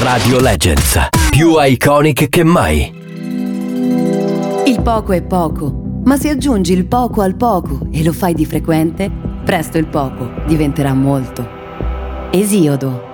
Radio Legends, più iconic che mai. Il poco è poco, ma se aggiungi il poco al poco e lo fai di frequente, presto il poco diventerà molto. Esiodo.